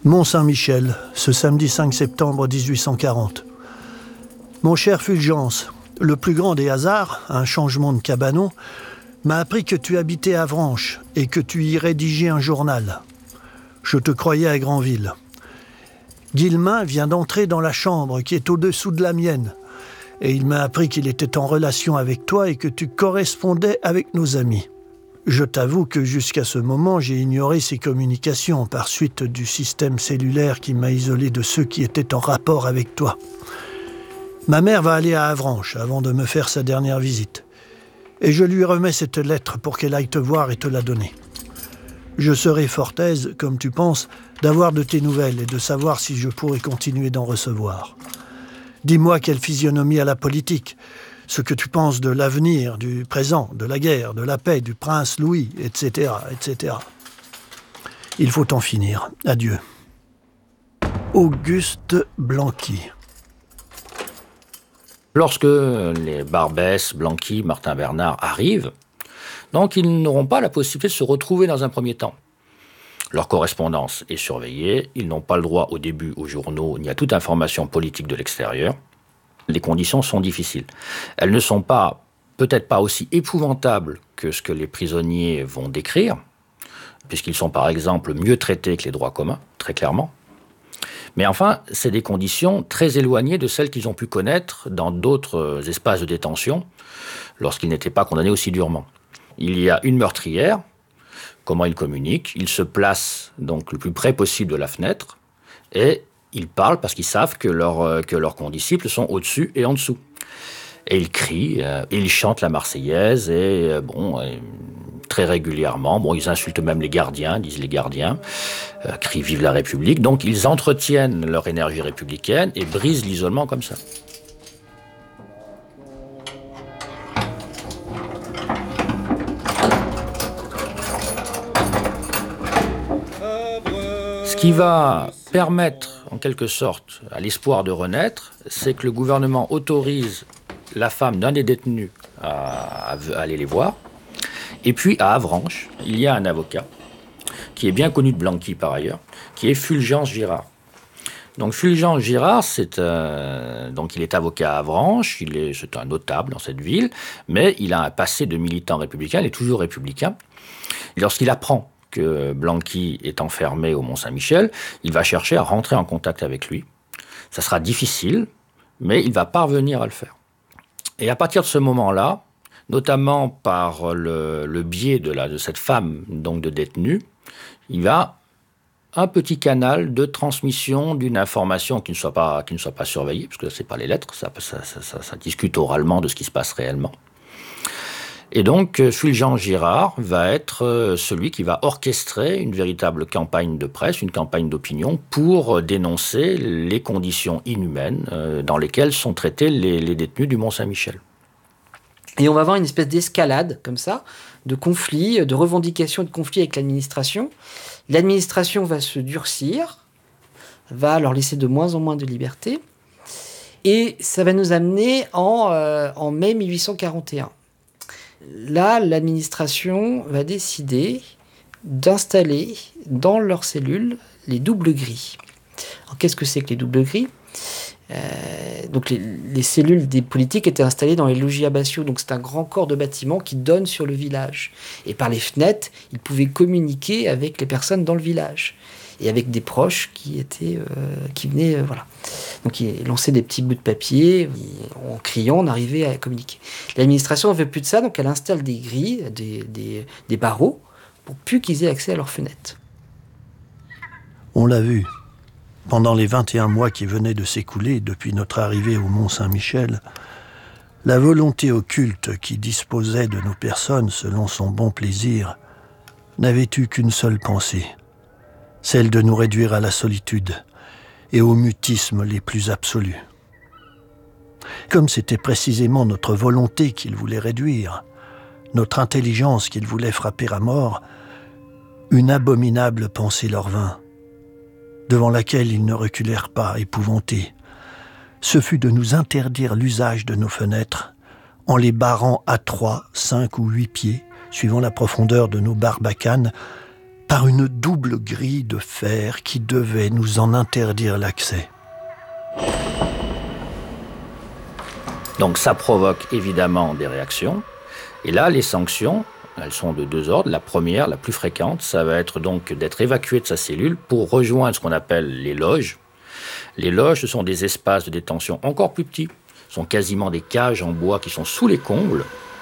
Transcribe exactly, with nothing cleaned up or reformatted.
Mont-Saint-Michel, ce samedi cinq septembre dix-huit cent quarante. Mon cher Fulgence, le plus grand des hasards, un changement de cabanon, m'a appris que tu habitais à Avranches et que tu y rédigeais un journal. Je te croyais à Granville. Guillemin vient d'entrer dans la chambre qui est au-dessous de la mienne et il m'a appris qu'il était en relation avec toi et que tu correspondais avec nos amis. Je t'avoue que jusqu'à ce moment, j'ai ignoré ces communications par suite du système cellulaire qui m'a isolé de ceux qui étaient en rapport avec toi. Ma mère va aller à Avranches avant de me faire sa dernière visite. Et je lui remets cette lettre pour qu'elle aille te voir et te la donner. Je serai fort aise, comme tu penses, d'avoir de tes nouvelles et de savoir si je pourrai continuer d'en recevoir. Dis-moi quelle physionomie a la politique, ce que tu penses de l'avenir, du présent, de la guerre, de la paix, du prince Louis, et cetera, et cetera. Il faut en finir. Adieu. Auguste Blanqui. Lorsque les Barbès, Blanqui, Martin Bernard arrivent, donc ils n'auront pas la possibilité de se retrouver dans un premier temps. Leur correspondance est surveillée, ils n'ont pas le droit au début aux journaux ni à toute information politique de l'extérieur. Les conditions sont difficiles. Elles ne sont pas, peut-être pas aussi épouvantables que ce que les prisonniers vont décrire, puisqu'ils sont par exemple mieux traités que les droits communs, très clairement. Mais enfin, c'est des conditions très éloignées de celles qu'ils ont pu connaître dans d'autres espaces de détention, lorsqu'ils n'étaient pas condamnés aussi durement. Il y a une meurtrière, comment ils communiquent, ils se placent donc le plus près possible de la fenêtre, et ils parlent parce qu'ils savent que, leur, que leurs condisciples sont au-dessus et en dessous. Et ils crient, euh, ils chantent la Marseillaise, et euh, bon, euh, très régulièrement, bon, ils insultent même les gardiens, disent les gardiens, euh, crient « Vive la République ». Donc ils entretiennent leur énergie républicaine et brisent l'isolement comme ça. Ce qui va permettre, en quelque sorte, à l'espoir de renaître, c'est que le gouvernement autorise la femme d'un des détenus à, à aller les voir. Et puis, à Avranches, il y a un avocat, qui est bien connu de Blanqui par ailleurs, qui est Fulgence Girard. Donc, Fulgence Girard, c'est un, donc il est avocat à Avranches, il est, c'est un notable dans cette ville, mais il a un passé de militant républicain, il est toujours républicain. Lorsqu'il apprend que Blanqui est enfermé au Mont-Saint-Michel, il va chercher à rentrer en contact avec lui. Ça sera difficile, mais il va parvenir à le faire. Et à partir de ce moment-là, notamment par le, le biais de, la, de cette femme donc de détenue, il va un petit canal de transmission d'une information qui ne soit pas, qui ne soit pas surveillée, parce que ce n'est pas les lettres, ça, ça, ça, ça, ça discute oralement de ce qui se passe réellement. Et donc, Fulgence Girard va être celui qui va orchestrer une véritable campagne de presse, une campagne d'opinion pour dénoncer les conditions inhumaines dans lesquelles sont traités les, les détenus du Mont-Saint-Michel. Et on va avoir une espèce d'escalade, comme ça, de conflits, de revendications de conflits avec l'administration. L'administration va se durcir, va leur laisser de moins en moins de liberté. Et ça va nous amener en, euh, en mai mille huit cent quarante et un. Là, l'administration va décider d'installer dans leurs cellules les doubles grilles. Alors, qu'est-ce que c'est que les doubles grilles ? euh, donc les, les cellules des politiques étaient installées dans les logis abbatiaux. Donc c'est un grand corps de bâtiment qui donne sur le village. Et par les fenêtres, ils pouvaient communiquer avec les personnes dans le village. Et avec des proches qui étaient, euh, qui venaient, euh, voilà. Donc ils lançaient des petits bouts de papier, et, en criant, on arrivait à communiquer. L'administration ne veut plus de ça, donc elle installe des grilles, des, des, des barreaux, pour plus qu'ils aient accès à leurs fenêtres. On l'a vu. Pendant les vingt et un mois qui venaient de s'écouler depuis notre arrivée au Mont-Saint-Michel, la volonté occulte qui disposait de nos personnes selon son bon plaisir n'avait eu qu'une seule pensée, celle de nous réduire à la solitude et au mutisme les plus absolus. Comme c'était précisément notre volonté qu'il voulait réduire, notre intelligence qu'il voulait frapper à mort, une abominable pensée leur vint, devant laquelle ils ne reculèrent pas, épouvantés. Ce fut de nous interdire l'usage de nos fenêtres en les barrant à trois, cinq ou huit pieds, suivant la profondeur de nos barbacanes, par une double grille de fer qui devait nous en interdire l'accès. Donc ça provoque évidemment des réactions. Et là, les sanctions, elles sont de deux ordres. La première, la plus fréquente, ça va être donc d'être évacué de sa cellule pour rejoindre ce qu'on appelle les loges. Les loges, ce sont des espaces de détention encore plus petits. Ce sont quasiment des cages en bois qui sont sous les combles